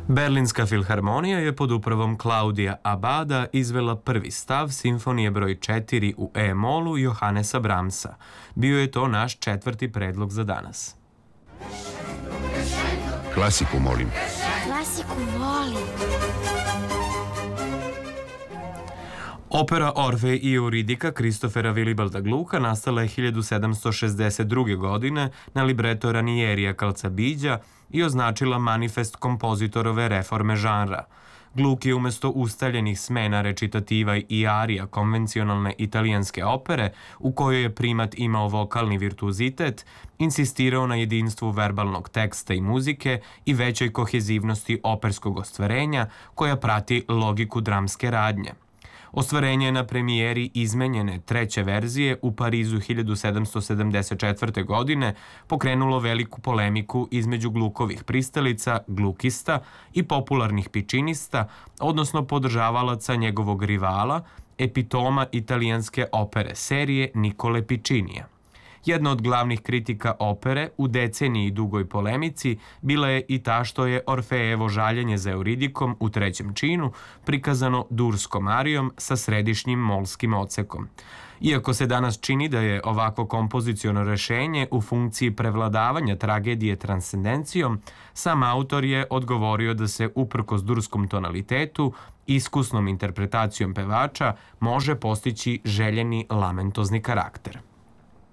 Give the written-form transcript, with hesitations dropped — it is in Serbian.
Berlinska filharmonija je pod upravom Klaudija Abada izvela prvi stav simfonije broj 4 u E-molu Johannesa Brahmsa. Bio je to naš četvrti predlog za danas. Klasiku, molim. Klasiku volim. Opera Orfej i Euridika Kristofera Vilibalda Gluka nastala je 1762. godine na libreto Ranierija Calzabiđa i označila manifest kompozitorove reforme žanra. Gluck je umesto ustaljenih smena recitativa i arija konvencionalne italijanske opere, u kojoj je primat imao vokalni virtuozitet, insistirao na jedinstvu verbalnog teksta i muzike i većoj kohezivnosti operskog ostvarenja koja prati logiku dramske radnje. Ostvarenje je na premijeri izmenjene treće verzije u Parizu 1774. godine pokrenulo veliku polemiku između Glukovih pristalica, glukista i popularnih pičinista, odnosno podržavalaca njegovog rivala, epitoma italijanske opere serije Nikole Pičinija. Jedna od glavnih kritika opere u deceniji dugoj polemici bila je i ta što je Orfejevo žaljenje za Euridikom u trećem činu prikazano durskom arijom sa središnjim molskim odsekom. Iako se danas čini da je ovakvo kompoziciono rešenje u funkciji prevladavanja tragedije transcendencijom, sam autor je odgovorio da se uprkos durskom tonalitetu, iskusnom interpretacijom pevača, može postići željeni lamentozni karakter.